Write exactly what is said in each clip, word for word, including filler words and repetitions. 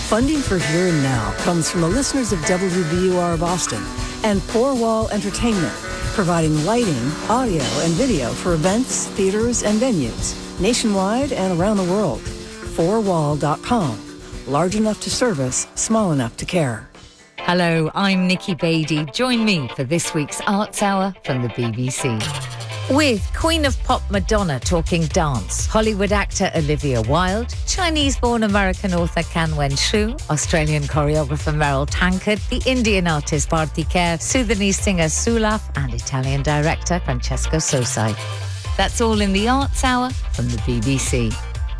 Funding for Here and Now comes from the listeners of W B U R Boston and Four Wall Entertainment, providing lighting, audio, and video for events, theaters, and venues nationwide and around the world. four wall dot com. Large enough to service, small enough to care. Hello, I'm Nikki Beattie. Join me for this week's Arts Hour from the B B C. With Queen of Pop Madonna talking dance, Hollywood actor Olivia Wilde, Chinese-born American author Kan Wen-shu, Australian choreographer Meryl Tankard, the Indian artist Bharti Kher, Sudanese singer Sulaf, and Italian director Francesco Sosai. That's all in the Arts Hour from the B B C.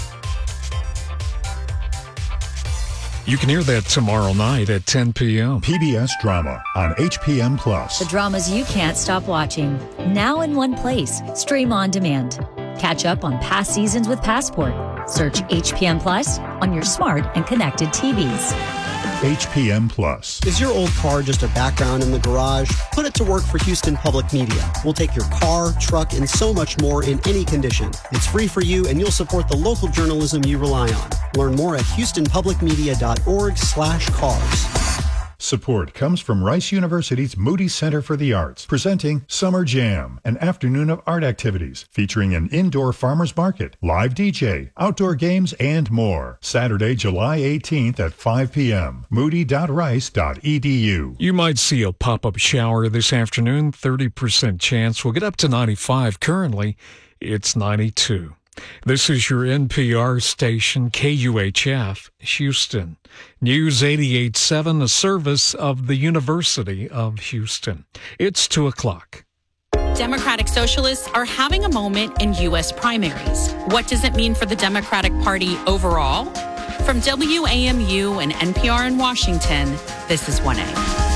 You can hear that tomorrow night at ten p.m. P B S Drama on H P M Plus. The dramas you can't stop watching. Now in one place. Stream on demand. Catch up on past seasons with Passport. Search H P M Plus on your smart and connected T Vs. H P M Plus. Is your old car just a background in the garage? Put it to work for Houston Public Media. We'll take your car, truck, and so much more in any condition. It's free for you, and you'll support the local journalism you rely on. Learn more at houston public media dot org slash cars. Support comes from Rice University's Moody Center for the Arts, presenting Summer Jam, an afternoon of art activities featuring an indoor farmers market, live D J, outdoor games, and more. Saturday, July eighteenth at five p.m. moody dot rice dot e d u. You might see a pop-up shower this afternoon, thirty percent chance. We'll get up to ninety-five. Currently, it's ninety-two. This is your N P R station, K U H F, Houston. News eighty-eight point seven, a service of the University of Houston. It's two o'clock. Democratic Socialists are having a moment in U S primaries. What does it mean for the Democratic Party overall? From W A M U and N P R in Washington, this is one A.